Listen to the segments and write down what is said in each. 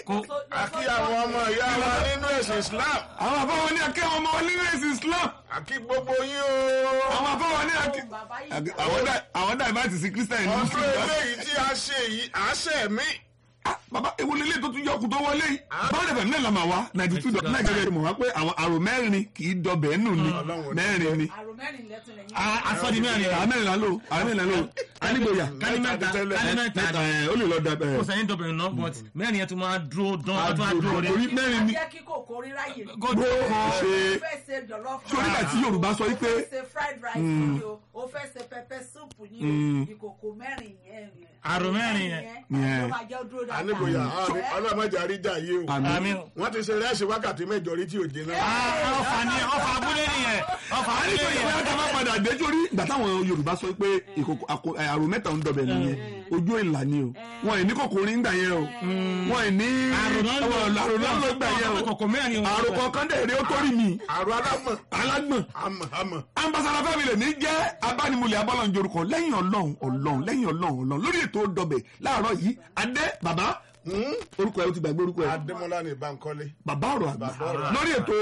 àkí àwọn ọmọ ìyá wa nínú ẹ̀sìn Islam. àwọn àbáwọn ní akẹ́ ọmọ wọn nínú ẹ̀sìn Islam. àkí gbogbo yín o. àwọn àbáwọn ní akẹ́ àwọn dà ìbá ti sí Christian ní ọdún eléyìí tí a ṣe yìí à ṣe mí. bàbá ewu lélẹ̀ tó tún yọkù tó wọlé yìí. báwo dẹ̀bẹ̀ nílẹ̀ làmà wá 92 Nàìjíríà mọ̀ wá pé àwọn àrò mẹ́rin kì í dọbẹ̀ nù ni mẹ́rin ni. àrò mẹ́rin lẹ́tọ̀ lẹ́yìn. asọ́di mẹ́rin. àmẹ́rin lálò anígbòyà kání mẹ́ta ó lè lọ dẹbẹ̀. kò sẹ́yìn dọ̀bẹ̀ náà but mẹ́rin yẹn tún máa dúró dán torí mẹ́rin ni. jẹ́ kí kòkó rí ráyè. bó ṣe sórí àti Yorùbá sọ wípé. o fẹ́ ṣe fried rice ni o fẹ́ ṣe pepper soup ni o ìkòkò mẹ́rin yẹn. àrò mẹ́rin yẹn. ló máa jẹ́ dúró dáadáa. àníbòyà ọlọ́mọdé àríjà yìí o. àmín. wọ́n ti ṣe rẹ́ẹ̀sì wákàtí mẹ́jọ rí tí ò dín náà. ọfà abúlé nìyẹn. ọfà abúlé nìyẹn. ìgbà táwọn padà dé sórí ìgbà táwọn Yorùbá sọ pé àrò mẹ́ta ń dọbẹ̀ nìyẹn ojú ìlà ni o wọn ì ní kòkòrò ń gbà yẹn o wọn ì ní àrò náà ló gbà yẹn o àrò kọ̀ọ̀kan dẹ̀ rí ó tó rí mi. àrò alágbọ̀n àmọ̀. ambassador family ní jẹ́ abánimúlẹ̀ abọ́lọ́njorúkọ lẹ́yìn Ọlọ́run lórí ètò dọbẹ̀ láàárọ̀ yìí adé bàbá orúkọ ẹ o ti gbàgbé orúkọ ẹ. Adémọ́lá ní Bankole. bàbá ọ̀rọ̀ àgbà lórí ètò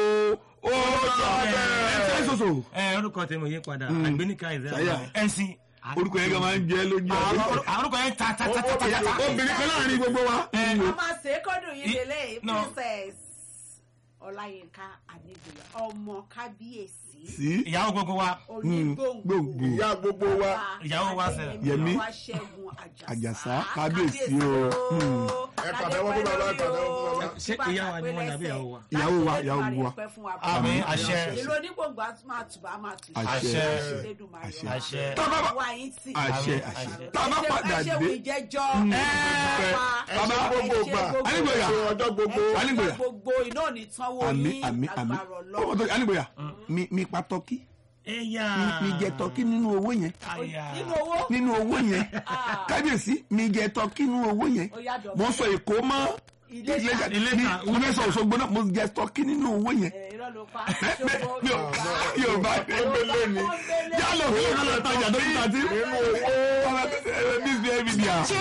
ẹ soso. orúkọ tèmi ò yé padà àgbéníkà ẹ̀sìn orúkọ yẹn kan máa ń jẹ lójú àwọn orúkọ yẹn ta. obìnrin kan láàrin gbogbo wa. a máa ṣe é kọ́dùn yìí lélẹ̀ princess Ọláyínká Adébóyè ọmọ kábíyèsí. ìyàwó gbogbo wa. onígbòǹgbò ìyá gbogbo wa. ìyàwó wa sẹ. Yẹmí Àjàsá kábíyèsí o. ẹ pàtẹ́wọ́ fún bàbá ẹ pàtẹ́wọ́ fún bàbá. ṣé ìyá wa ni wọn nàbí ìyàwó wa. ìyàwó wa. àmín àṣẹ. ìlú onígbòǹgbò máa tùbà máa tù. àṣẹ àṣẹ. àṣẹ tábà padà dé. bàbá gbogbo gbà. Anígbòyà ọjọ́ gbogbo. Anígbòyà gbogbo iná ní sanwó ní agbára Ọlọ́run. Anígbòyà mi pa tọ́kí. mi jẹ tọ́kí nínú owó yẹn. nínú owó yẹn kábíyèsí mi jẹ tọ́kí nínú owó yẹn mo sọ Èkó mọ́ ilé sọ Òṣogbo náà mo jẹ tọ́kí nínú owó yẹn. yóò bá dé gbélé ni yálò fún mi lọ tajà tó ń ta tí mi